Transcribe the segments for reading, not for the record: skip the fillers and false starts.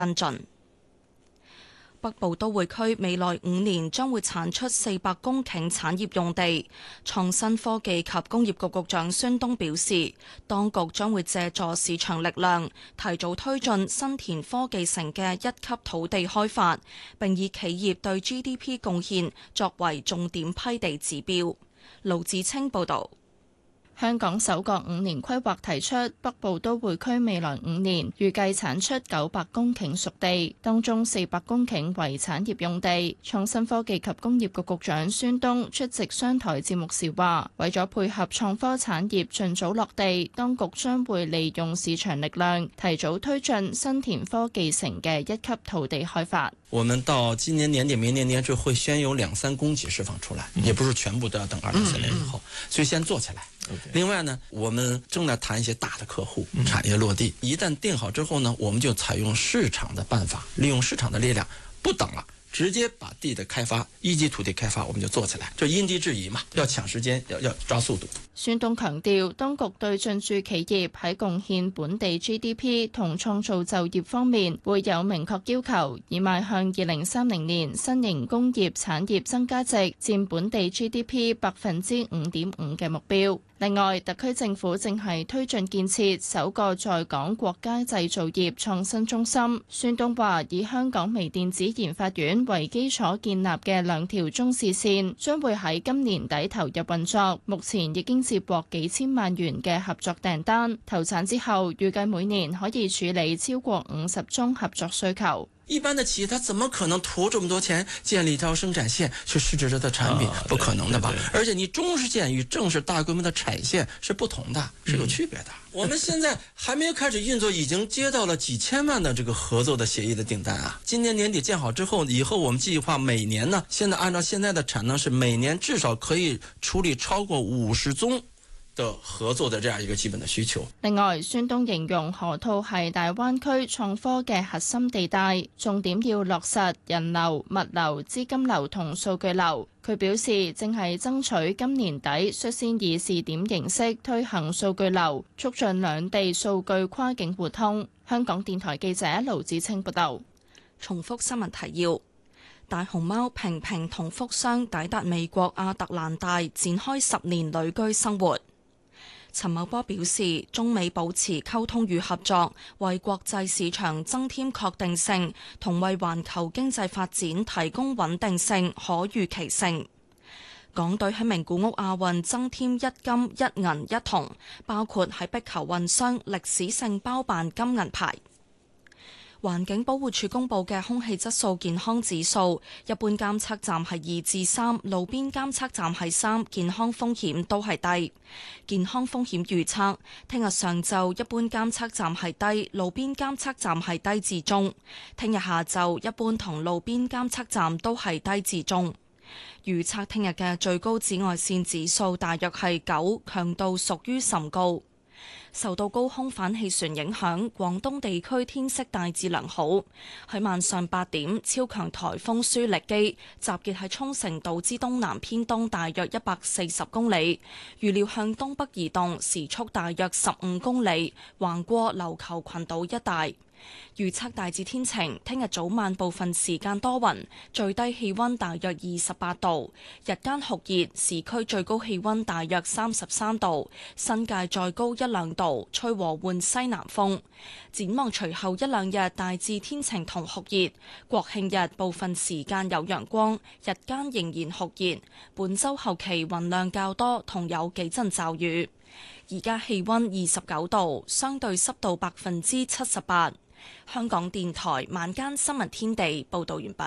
跟進。北部都會區未來5年將會產出400公頃產業用地。創新科技及工業局局長孫東表示，當局將會借助市場力量，提早推進新田科技城嘅1級土地開發，並以企業對 GDP 貢獻作為重點批地指標。盧子清報導。 香港首個5年規劃提出，北部都會區未來5年預計產出900公頃熟地，當中400公頃為產業用地。創新科技及工業局局長孫東出席商台節目時話，為咗配合創科產業盡早落地，當局將會利用市場力量，提早推進新田科技城嘅1級土地開發。 我們到今年年底、明年年初會先有2-3公頃釋放出來，也不是全部都要等2024年以後，所以先做起來。另外呢，我們正在談一些大的客戶，產業落地，一旦定好之後呢，我們就採用市場的辦法，利用市場的力量，不等了，直接把地的開發，1級土地開發我們就做起來，就因地制宜嘛，要搶時間，要抓速度。 孫東強調，當局對進駐企業喺貢獻本地 GDP 同創造就業方面會有明確要求，以邁向2030年新型工業產業增加值佔本地 GDP 5.5%嘅目標。另外，特區政府正係推進建設首個在港國家製造業創新中心。孫東話，以香港微電子研發院為基礎建立嘅2條中視線將會喺今年底投入運作，目前已經接獲幾千萬元嘅合作訂單，投產之後預計每年可以處理超過50宗合作需求。 一般的企業，它怎麼可能投這麼多錢建立一條生產線去試製這的產品？不可能的吧？而且你中視線與正式大規模的產線是不同的，是有區別的。我們現在還沒有開始運作，已經接到了幾千萬的這個合作的協議的訂單啊！今年年底建好之後，以後我們計劃每年呢，現在按照現在的產能是每年至少可以處理超過50宗的合作的這樣一個基本的需求。 另外，孫東形容河套係大灣區創科嘅核心地帶，重點要落實人流、物流、資金流同數據流。佢表示，正係爭取今年底率先以試點形式推行數據流，促進兩地數據跨境互通。香港電台記者盧子清報道。 重複新聞提要：大熊貓平平同福箱抵達美國亞特蘭大，展開10年旅居生活。陳茂波表示，中美保持溝通與合作，為國際市場增添確定性，同為環球經濟發展提供穩定性、可預期性。港隊喺名古屋亞運增添1金1銀1銅，包括喺壁球混雙歷史性包辦金銀牌。環境保護署公布嘅空氣質素健康指數，一般監測站係2至3，路邊監測站係3，健康風險都係低。健康風險預測，聽日上晝一般監測站係低，路邊監測站係低至中。聽日下晝一般同路邊監測站都係低至中。預測聽日嘅最高紫外線指數大約係9，強度屬於甚高。受到高空反氣旋影響，廣東地區天色大致良好。喺晚上8點，超強颱風舒力基集結喺沖繩島之東南偏東大約140公里，預料向東北移動，時速大約15公里，橫過琉球群島一帶。預測大致天晴，聽日早晚部分時間多雲，最低氣溫大約28度，日間酷熱，市區最高氣溫大約33度，新界再高1-2度，吹和緩西南風。展望隨後1-2日大致天晴同酷熱，國慶日部分時間有陽光，日間仍然酷熱。本週後期雲量較多，同有幾陣驟雨。而家氣溫29度，相對濕度78%。香港電台晚間新聞天地報道完畢。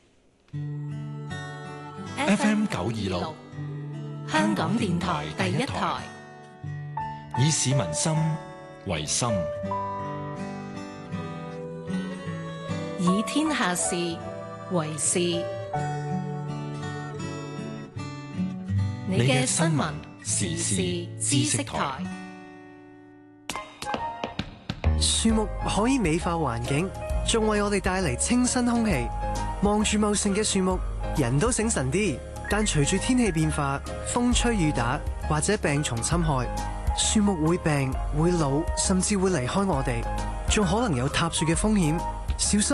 FM 926，香港電台第一台，以市民心為心， 以天下事為事。你嘅新聞時事知識台。 樹木可以美化環境，仲為我哋帶嚟清新空氣。望住茂盛嘅樹木，人都醒神啲。但隨住天氣變化，風吹雨打或者病蟲侵害，樹木會病、會老，甚至會離開我哋，仲可能有塌樹嘅風險。 小心